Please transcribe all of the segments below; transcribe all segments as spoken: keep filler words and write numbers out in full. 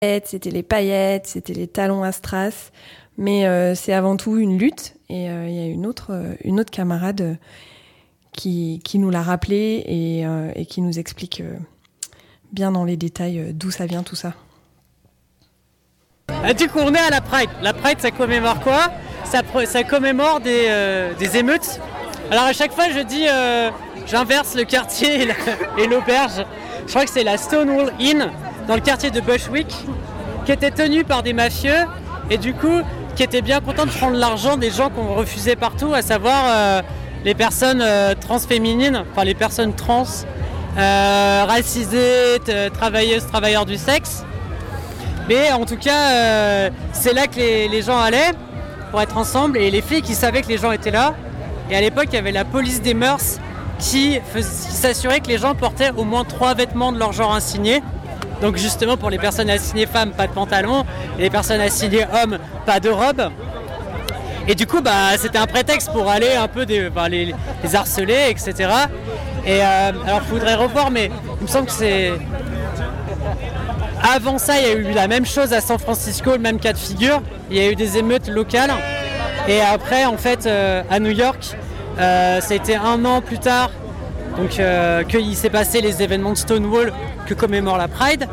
c'était les paillettes, c'était les talons à strass, mais euh, c'est avant tout une lutte. Et il euh, y a une autre, euh, une autre camarade euh, qui, qui nous l'a rappelé et, euh, et qui nous explique euh, bien dans les détails euh, d'où ça vient tout ça. Ah, du coup, on est à la Pride. La Pride, ça commémore quoi ? ça, ça commémore des, euh, des émeutes. Alors à chaque fois, je dis, euh, j'inverse le quartier et, la, et l'auberge. Je crois que c'est la Stonewall Inn, dans le quartier de Bushwick, qui était tenue par des mafieux, et du coup, qui était bien content de prendre l'argent des gens qu'on refusait partout, à savoir euh, les personnes euh, transféminines, enfin les personnes trans, euh, racisées, t- travailleuses, travailleurs du sexe. Mais en tout cas, euh, c'est là que les, les gens allaient pour être ensemble, et les filles qui savaient que les gens étaient là. Et à l'époque, il y avait la police des mœurs qui, fais, qui s'assurait que les gens portaient au moins trois vêtements de leur genre insigné. Donc justement, pour les personnes assignées femmes, pas de pantalon, et les personnes assignées hommes, pas de robe. Et du coup, bah, c'était un prétexte pour aller un peu des, bah, les, les harceler, et cetera. Et euh, alors, je voudrais revoir, mais il me semble que c'est... Avant ça, il y a eu la même chose à San Francisco, le même cas de figure. Il y a eu des émeutes locales. Et après, en fait, euh, à New York, euh, ça a été un an plus tard donc, euh, qu'il s'est passé les événements de Stonewall que commémore la Pride.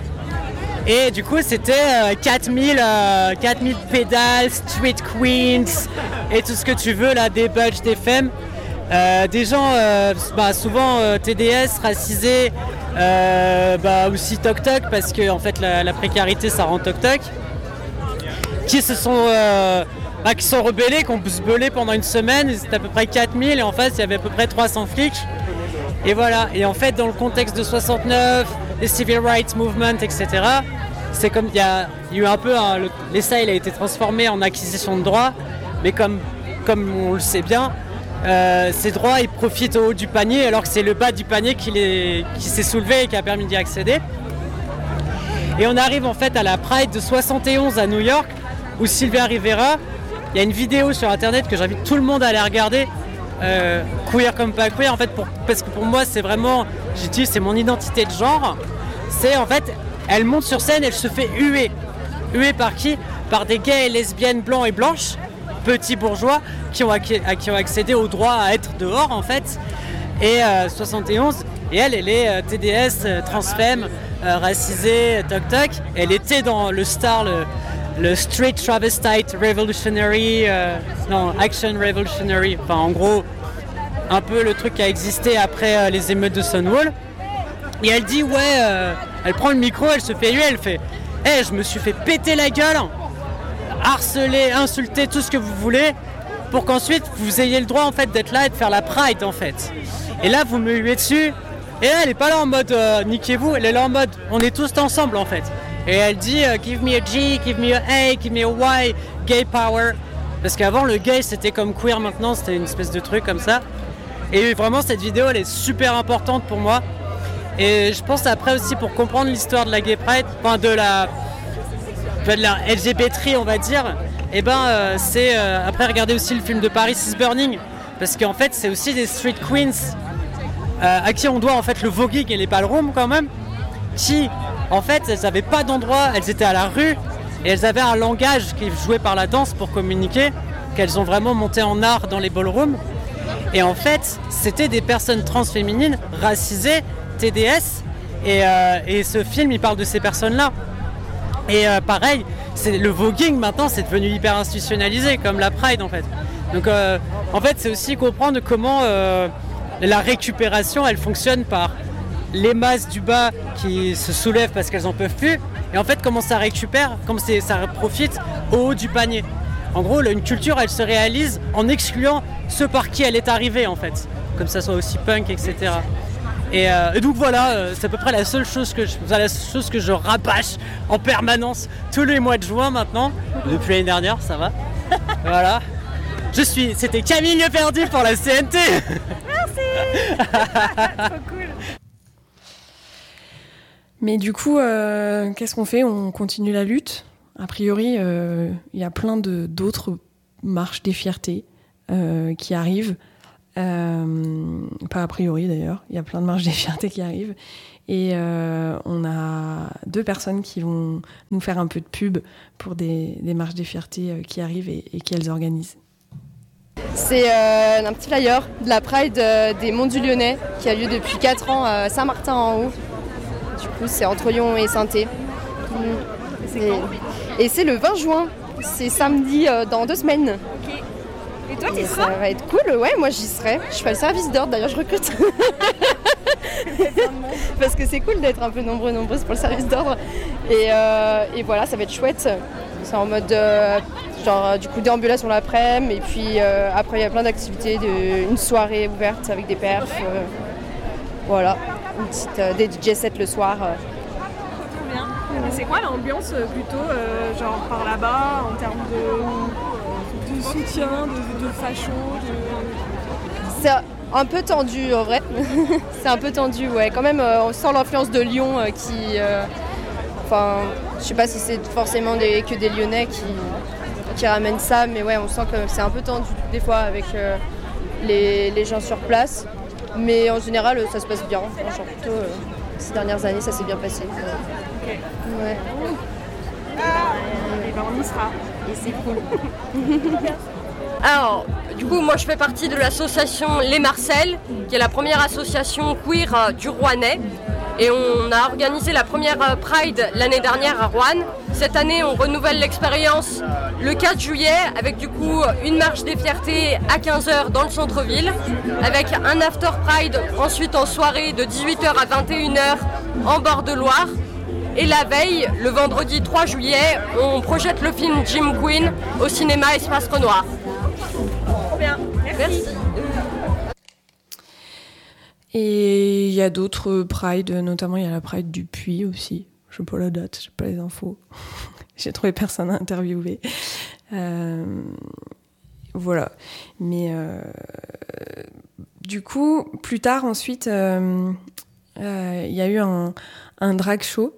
Et du coup, c'était euh, quatre mille, euh, quatre mille pédales, street queens et tout ce que tu veux, là, des budges, des femmes. Euh, des gens, euh, bah, souvent euh, T D S, racisés, euh, bah, aussi toc-toc, parce que en fait, la, la précarité, ça rend toc-toc. Qui se sont... Euh, Bah, qui sont rebellés, qui ont se belé pendant une semaine, c'était à peu près quatre mille et en face il y avait à peu près trois cents flics. Et voilà, et en fait dans le contexte de soixante-neuf, les Civil Rights Movement, et cetera, c'est comme il y a, il y a eu un peu, un, le, l'E S A il a été transformé en acquisition de droits, mais comme, comme on le sait bien, euh, ces droits ils profitent au haut du panier alors que c'est le bas du panier qui, les, qui s'est soulevé et qui a permis d'y accéder. Et on arrive en fait à la Pride de soixante et onze à New York, où Sylvia Rivera, il y a une vidéo sur internet que j'invite tout le monde à aller regarder, euh, queer comme pas queer, en fait, pour, parce que pour moi c'est vraiment, j'ai dit c'est mon identité de genre. C'est en fait, elle monte sur scène, elle se fait huer. Huer par qui ? Par des gays et lesbiennes blancs et blanches, petits bourgeois, qui ont, acc- qui ont accédé au droit à être dehors en fait. Et euh, soixante et onze, et elle, elle est euh, T D S, euh, transfemme, euh, racisée, toc toc. Elle était dans le Star, le, le Street Travestite Revolutionary, euh, non, Action Revolutionary, enfin en gros, un peu le truc qui a existé après euh, les émeutes de Stonewall. Et elle dit, ouais, euh, elle prend le micro, elle se fait huer, elle fait, hé, hey, je me suis fait péter la gueule, harceler, insulter, tout ce que vous voulez, pour qu'ensuite vous ayez le droit en fait d'être là et de faire la Pride en fait. Et là, vous me huez dessus, et là, elle est pas là en mode euh, niquez-vous, elle est là en mode on est tous ensemble en fait. Et elle dit uh, give me a G, give me a A, give me a Y, gay power. Parce qu'avant le gay c'était comme queer, maintenant c'était une espèce de truc comme ça. Et vraiment cette vidéo elle est super importante pour moi. Et je pense après aussi pour comprendre l'histoire de la gay pride, enfin de la, de la L G B T on va dire, et ben euh, c'est euh, après regarder aussi le film de Paris is Burning. Parce qu'en fait c'est aussi des street queens euh, à qui on doit en fait le voguing et les ballrooms quand même, qui en fait, elles n'avaient pas d'endroit, elles étaient à la rue et elles avaient un langage qui jouait par la danse pour communiquer, qu'elles ont vraiment monté en art dans les ballrooms. Et en fait, c'était des personnes transféminines, racisées, T D S, et, euh, et ce film, il parle de ces personnes-là. Et euh, pareil, c'est, le voguing maintenant, c'est devenu hyper institutionnalisé, comme la Pride en fait. Donc euh, en fait, c'est aussi comprendre comment euh, la récupération, elle fonctionne par les masses du bas qui se soulèvent parce qu'elles en peuvent plus, et en fait comment ça récupère, comment c'est, ça profite au haut du panier. En gros, une culture elle se réalise en excluant ceux par qui elle est arrivée en fait, comme ça soit aussi punk, et cetera. Et, euh, et donc voilà, euh, c'est à peu près la seule chose que je, la seule chose que je rabâche en permanence tous les mois de juin maintenant, depuis l'année dernière, ça va. Voilà. Je suis, c'était Camille Leperdu pour la C N T. Merci. Trop cool. Mais du coup, euh, qu'est-ce qu'on fait ? On continue la lutte. A priori, il euh, y a plein de, d'autres marches des fiertés euh, qui arrivent. Euh, pas a priori d'ailleurs, il y a plein de marches des fiertés qui arrivent. Et euh, on a deux personnes qui vont nous faire un peu de pub pour des, des marches des fiertés euh, qui arrivent et, et qu'elles organisent. C'est euh, un petit flyer de la Pride euh, des Monts du Lyonnais qui a lieu depuis quatre ans à Saint-Martin-en-Haut. Du coup, c'est entre Lyon et Saint-Étienne. Mmh. Et, et c'est le vingt juin. C'est samedi euh, dans deux semaines. Ok. Et toi, tu Ça va être cool, ouais, moi j'y serai. Je fais le service d'ordre, d'ailleurs je recrute. Parce que c'est cool d'être un peu nombreux, nombreuses pour le service d'ordre. Et, euh, et voilà, ça va être chouette. C'est en mode, euh, genre, du coup, déambulation l'après-midi. Et puis euh, après, il y a plein d'activités, de, une soirée ouverte avec des perfs. Euh, voilà, une petite, euh, des D J sets le soir. Euh. Trop bien. Et c'est quoi l'ambiance euh, plutôt, euh, genre par là-bas, en termes de, de soutien, de, de facho de... C'est un peu tendu en vrai. C'est un peu tendu, ouais. Quand même, euh, on sent l'influence de Lyon euh, qui. Euh, enfin, je sais pas si c'est forcément des, que des Lyonnais qui, qui ramènent ça, mais ouais, on sent que c'est un peu tendu des fois avec euh, les, les gens sur place. Mais en général, ça se passe bien. Franchement, plutôt, euh, ces dernières années, ça s'est bien passé. Ok. Ouais. Et ben on y sera. Et c'est cool. Alors, du coup, moi je fais partie de l'association Les Marcel, qui est la première association queer euh, du Rouennais. Et on a organisé la première euh, Pride l'année dernière à Roanne. Cette année, on renouvelle l'expérience le quatre juillet avec du coup une marche des fiertés à quinze heures dans le centre-ville, avec un after Pride ensuite en soirée de dix-huit heures à vingt et une heures en bord de Loire. Et la veille, le vendredi trois juillet, on projette le film Jim Queen au cinéma Espace Renoir. Trop bien. Merci. Merci. Et il y a d'autres prides, notamment il y a la Pride du Puy aussi. Je sais pas la date, je sais pas les infos. J'ai trouvé personne à interviewer. Euh, voilà. Mais euh, du coup, plus tard ensuite, euh, euh, il y a eu un, un drag show.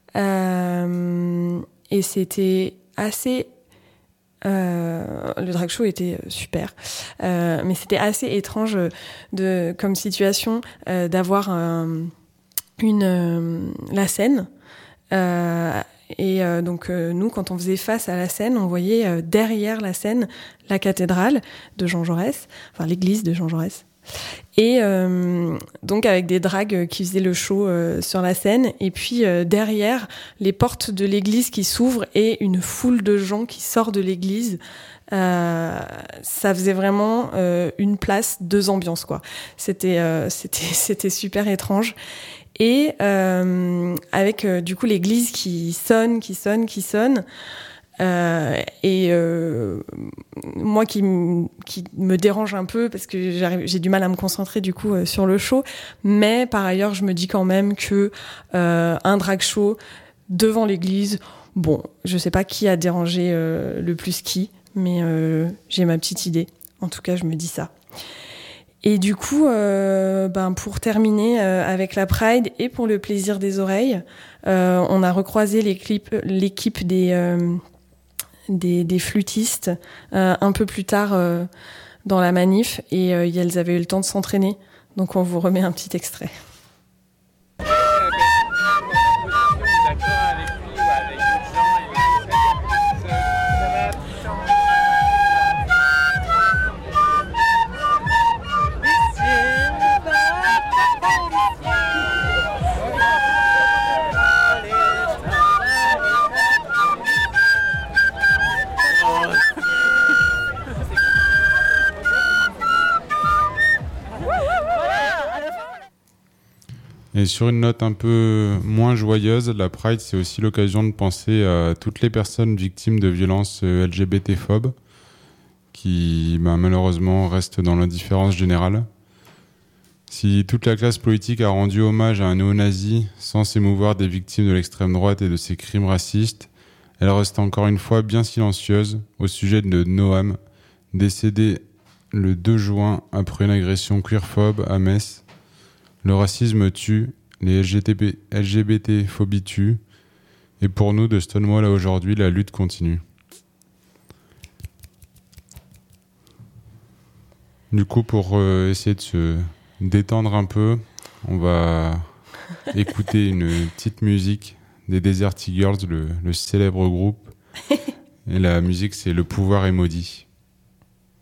Euh, et c'était assez... Euh, le drag show était super, euh, mais c'était assez étrange de, comme situation euh, d'avoir un, une euh, la scène euh, et euh, donc euh, nous quand on faisait face à la scène, on voyait euh, derrière la scène la cathédrale de Jean Jaurès, enfin l'église de Jean Jaurès. Et euh, donc avec des drags qui faisaient le show euh, sur la scène, et puis euh, derrière les portes de l'église qui s'ouvrent et une foule de gens qui sort de l'église. Euh, ça faisait vraiment euh, une place, deux ambiances quoi. C'était euh, c'était c'était super étrange. Et euh, avec euh, du coup l'église qui sonne, qui sonne, qui sonne. Euh, et euh, moi qui, m- qui me dérange un peu parce que j'arrive, j'ai du mal à me concentrer du coup euh, sur le show, mais par ailleurs je me dis quand même que euh, un drag show devant l'église, bon, je sais pas qui a dérangé euh, le plus qui, mais euh, j'ai ma petite idée. En tout cas, je me dis ça. Et du coup, euh, ben pour terminer euh, avec la Pride et pour le plaisir des oreilles, euh, on a recroisé les clips, l'équipe des euh, Des, des flûtistes euh, un peu plus tard euh, dans la manif et euh, elles avaient eu le temps de s'entraîner, donc on vous remet un petit extrait. Et sur une note un peu moins joyeuse, la Pride, c'est aussi l'occasion de penser à toutes les personnes victimes de violences L G B T-phobes qui, bah, malheureusement, restent dans l'indifférence générale. Si toute la classe politique a rendu hommage à un néo-nazi sans s'émouvoir des victimes de l'extrême droite et de ses crimes racistes, elle reste encore une fois bien silencieuse au sujet de Noam, décédé le deux juin après une agression queerphobe à Metz. Le racisme tue, les L G B T-phobies tuent, et pour nous de Stonewall à aujourd'hui, la lutte continue. Du coup, pour euh, essayer de se détendre un peu, on va écouter une petite musique des Desert Eagles, le, le célèbre groupe. Et la musique, c'est Le pouvoir est maudit.